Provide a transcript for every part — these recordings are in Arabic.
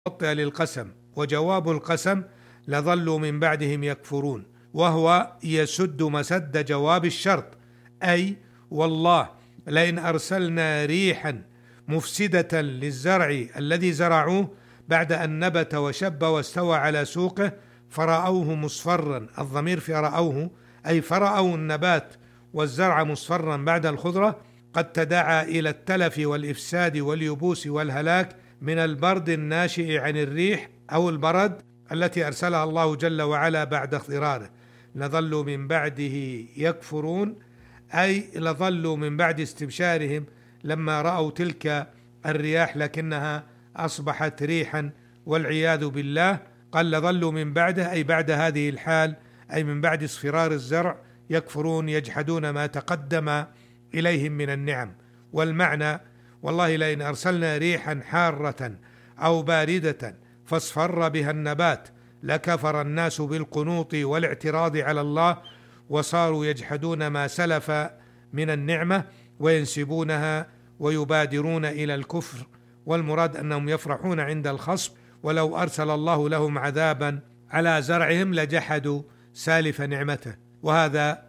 موطئ للقسم، وجواب القسم لظلوا من بعدهم يكفرون، وهو يسد مسد جواب الشرط، أي والله لئن أرسلنا ريحا مفسدة للزرع الذي زرعوه بعد أن نبت وشب واستوى على سوقه فرأوه مصفرا، الضمير في رأوه أي فرأوا النبات والزرع مصفرا بعد الخضرة، قد تداعى إلى التلف والإفساد واليبوس والهلاك من البرد الناشئ عن الريح أو البرد التي أرسلها الله جل وعلا بعد اضطراره، لظلوا من بعده يكفرون، أي لظلوا من بعد استبشارهم لما رأوا تلك الرياح لكنها أصبحت ريحا والعياذ بالله. قال لظلوا من بعده أي بعد هذه الحال، أي من بعد اصفرار الزرع يكفرون يجحدون ما تقدم إليهم من النعم. والمعنى والله لئن أرسلنا ريحا حارة أو باردة فاصفر بها النبات لكفر الناس بالقنوط والاعتراض على الله، وصاروا يجحدون ما سلف من النعمة وينسبونها ويبادرون إلى الكفر، والمراد أنهم يفرحون عند الخصم، ولو أرسل الله لهم عذابا على زرعهم لجحدوا سالف نعمته. وهذا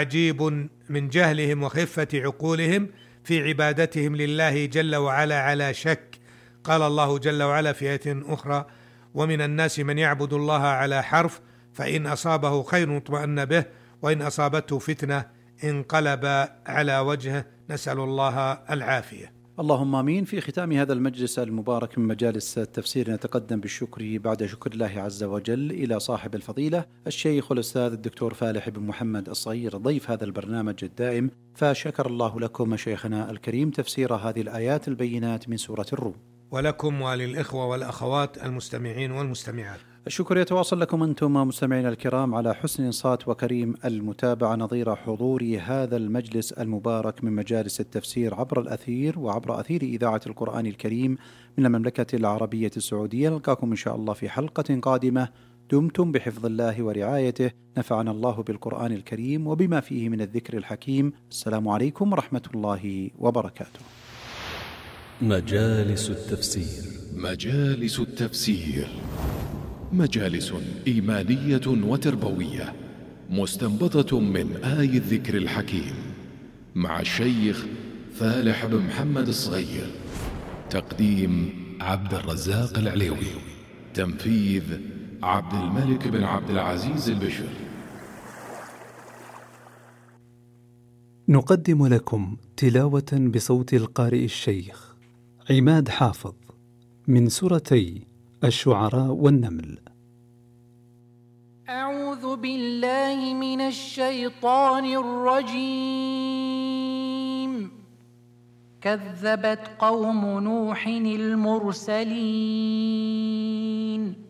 تعجيب من جهلهم وخفة عقولهم في عبادتهم لله جل وعلا على شك. قال الله جل وعلا في آية أخرى: ومن الناس من يعبد الله على حرف فإن أصابه خير اطمأن به وإن أصابته فتنة انقلب على وجهه، نسأل الله العافية. اللهم آمين. في ختام هذا المجلس المبارك من مجالس التفسير نتقدم بالشكر بعد شكر الله عز وجل إلى صاحب الفضيلة الشيخ والأستاذ الدكتور فالح بن محمد الصغير ضيف هذا البرنامج الدائم، فشكر الله لكم شيخنا الكريم تفسير هذه الآيات البينات من سورة الروم، ولكم وللإخوة والأخوات المستمعين والمستمعات. الشكر يتواصل لكم أنتم مستمعين الكرام على حسن إنصات وكريم المتابعة نظير حضور هذا المجلس المبارك من مجالس التفسير عبر الأثير وعبر أثير إذاعة القرآن الكريم من المملكة العربية السعودية. نلقاكم إن شاء الله في حلقة قادمة، دمتم بحفظ الله ورعايته، نفعنا الله بالقرآن الكريم وبما فيه من الذكر الحكيم. السلام عليكم ورحمة الله وبركاته. مجالس التفسير. مجالس التفسير مجالس إيمانية وتربوية مستنبطة من آي الذكر الحكيم مع الشيخ فالح بن محمد الصغير. تقديم عبد الرزاق العليوي. تنفيذ عبد الملك بن عبد العزيز البشر. نقدم لكم تلاوة بصوت القارئ الشيخ عماد حافظ من سورتي الشعراء والنمل. أعوذ بالله من الشيطان الرجيم. كذبت قوم نوح المرسلين